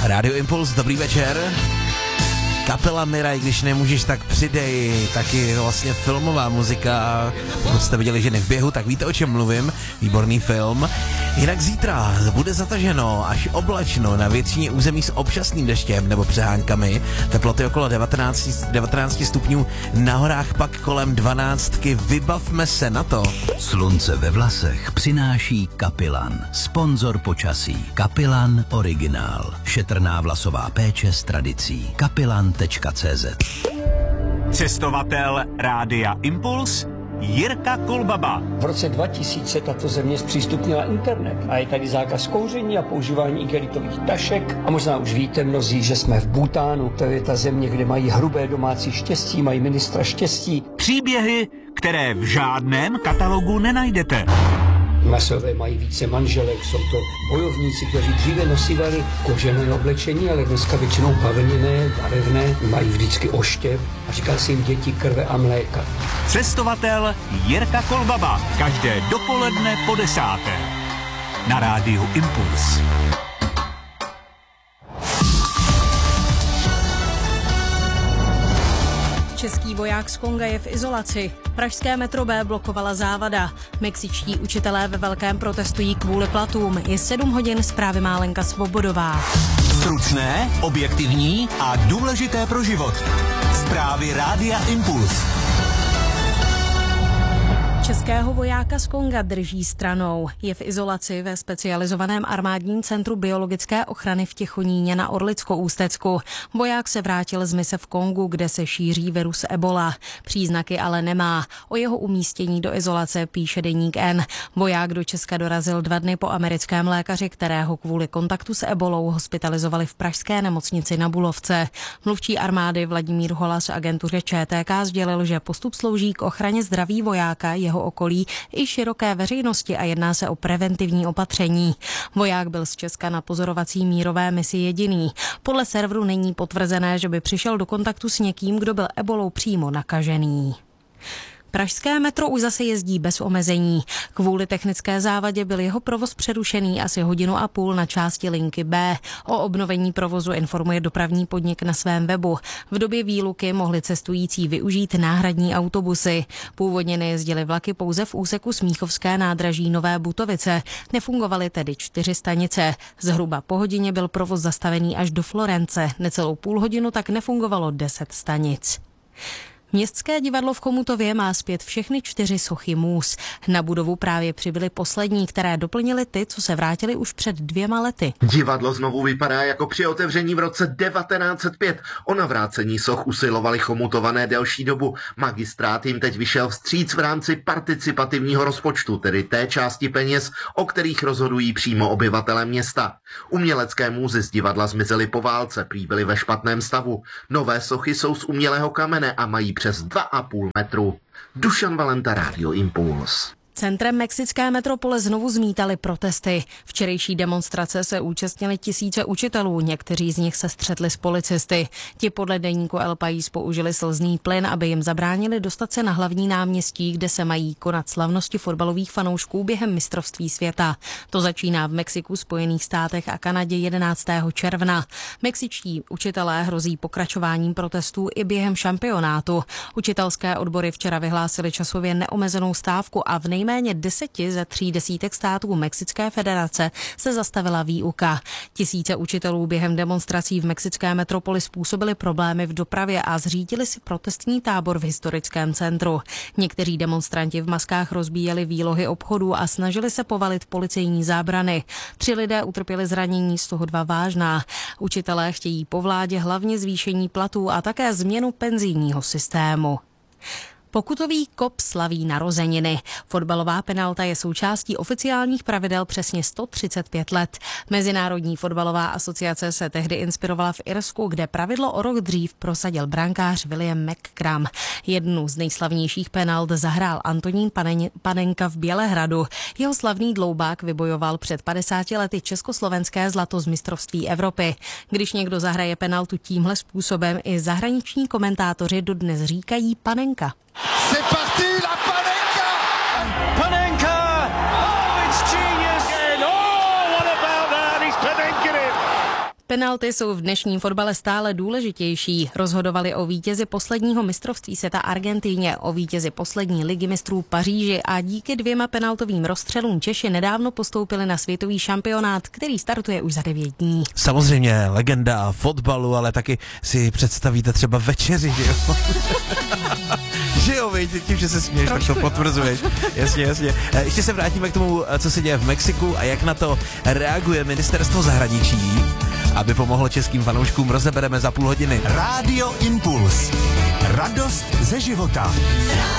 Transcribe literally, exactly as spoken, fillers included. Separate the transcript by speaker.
Speaker 1: Rádio Impuls, dobrý večer. Kapela Mira, i když nemůžeš, tak přidej, taky vlastně filmová muzika. Pokud jste viděli Ženy v běhu, tak víte, o čem mluvím. Výborný film. Jinak zítra bude zataženo až oblačno na většině území s občasným deštěm nebo přehánkami. Teploty okolo devatenáct, devatenáct stupňů, na horách pak kolem dvanáctky. Vybavme se na to.
Speaker 2: Slunce ve vlasech přináší Kapilan. Sponzor počasí. Kapilan Originál. Šetrná vlasová péče s tradicí. Kapilan tečka cé zet.
Speaker 3: Cestovatel Rádia Impuls Jirka Kolbaba.
Speaker 4: V roce dva tisíce tato země zpřístupnila internet a je tady zákaz kouření a používání igelitových tašek. A možná už víte mnozí, že jsme v Bhutánu. To je ta země, kde mají hrubé domácí štěstí, mají ministra štěstí.
Speaker 3: Příběhy, které v žádném katalogu nenajdete.
Speaker 4: Masové mají více manželek, jsou to bojovníci, kteří dříve nosívali kožené oblečení, ale dneska většinou bavlněné, barevné, mají vždycky oštěp a říká se jim děti krve a mléka.
Speaker 3: Cestovatel Jirka Kolbaba. Každé dopoledne po desáté. Na rádiu Impuls.
Speaker 5: Český voják z Konga je v izolaci. Pražské metro B blokovala závada. Mexičtí učitelé ve velkém protestují kvůli platům. Je sedm hodin, zprávy má Lenka Svobodová.
Speaker 3: Stručné, objektivní a důležité pro život. Zprávy Rádia Impuls.
Speaker 5: Českého vojáka z Konga drží stranou. Je v izolaci ve specializovaném armádním centru biologické ochrany v Těchoníně na Orlicko-Ústecku. Voják se vrátil z mise v Kongu, kde se šíří virus Ebola. Příznaky ale nemá. O jeho umístění do izolace píše deník N. Voják do Česka dorazil dva dny po americkém lékaři, kterého kvůli kontaktu s Ebolou hospitalizovali v pražské nemocnici na Bulovce. Mluvčí armády Vladimír Holas agentuře Č T K sdělil, že postup slouží k ochraně zdraví vojáka, jeho okolí i široké veřejnosti a jedná se o preventivní opatření. Voják byl z Česka na pozorovací mírové misi jediný. Podle serveru není potvrzené, že by přišel do kontaktu s někým, kdo byl ebolou přímo nakažený. Pražské metro už zase jezdí bez omezení. Kvůli technické závadě byl jeho provoz přerušený asi hodinu a půl na části linky B. O obnovení provozu informuje dopravní podnik na svém webu. V době výluky mohli cestující využít náhradní autobusy. Původně nejezdily vlaky pouze v úseku Smíchovské nádraží Nové Butovice. Nefungovaly tedy čtyři stanice. Zhruba po hodině byl provoz zastavený až do Florence. Necelou půl hodinu tak nefungovalo deset stanic. Městské divadlo v Chomutově má zpět všechny čtyři sochy můz. Na budovu právě přibyly poslední, které doplnily ty, co se vrátily už před dvěma lety.
Speaker 6: Divadlo znovu vypadá jako při otevření v roce devatenáct set pět. O navrácení soch usilovali Chomutované delší dobu. Magistrát jim teď vyšel vstříc v rámci participativního rozpočtu, tedy té části peněz, o kterých rozhodují přímo obyvatelé města. Umělecké můzy z divadla zmizely po válce, prý byly ve špatném stavu. Nové sochy jsou z umělého kamene a mají přes dva a půl metru. Dušan Valenta, Rádio Impuls.
Speaker 5: Centrem mexické metropole znovu zmítaly protesty. Včerejší demonstrace se účastnili tisíce učitelů, někteří z nich se střetli s policisty. Ti podle deníku El País použili slzný plyn, aby jim zabránili dostat se na hlavní náměstí, kde se mají konat slavnosti fotbalových fanoušků během mistrovství světa. To začíná v Mexiku, Spojených státech a Kanadě jedenáctého června. Mexičtí učitelé hrozí pokračováním protestů i během šampionátu. Učitelské odbory včera vyhlásily časově neomezenou stávku a v nejméně deseti ze tří desítek států Mexické federace se zastavila výuka. Tisíce učitelů během demonstrací v mexické metropoli způsobili problémy v dopravě a zřídili si protestní tábor v historickém centru. Někteří demonstranti v maskách rozbíjeli výlohy obchodů a snažili se povalit policejní zábrany. Tři lidé utrpěli zranění, z toho dva vážná. Učitelé chtějí po vládě hlavně zvýšení platů a také změnu penzijního systému. Pokutový kop slaví narozeniny. Fotbalová penalta je součástí oficiálních pravidel přesně sto třicet pět let. Mezinárodní fotbalová asociace se tehdy inspirovala v Irsku, kde pravidlo o rok dřív prosadil brankář William McCrum. Jednu z nejslavnějších penalt zahrál Antonín Panenka v Bělehradu. Jeho slavný dloubák vybojoval před padesáti lety československé zlato z mistrovství Evropy. Když někdo zahraje penaltu tímhle způsobem, i zahraniční komentátoři dodnes říkají Panenka.
Speaker 7: C'est parti, la Panenka!
Speaker 3: Panenka! Oh, it's genius!
Speaker 7: And oh, what about that? He's Panenka it!
Speaker 5: Penalty jsou v dnešním fotbale stále důležitější. Rozhodovali o vítězi posledního mistrovství světa Argentíně, o vítězi poslední ligy mistrů Paříži a díky dvěma penaltovým rozstřelům Češi nedávno postoupili na světový šampionát, který startuje už za devět dní.
Speaker 1: Samozřejmě legenda fotbalu, ale taky si představíte třeba večeři, že jo? Že jo, víš, tím, že se směješ, tak to potvrzuješ. Jasně, jasně. Ještě se vrátíme k tomu, co se děje v Mexiku a jak na to reaguje ministerstvo zahraničí. Aby pomohlo českým fanouškům, rozebereme za půl hodiny.
Speaker 3: Rádio Impuls. Radost ze života.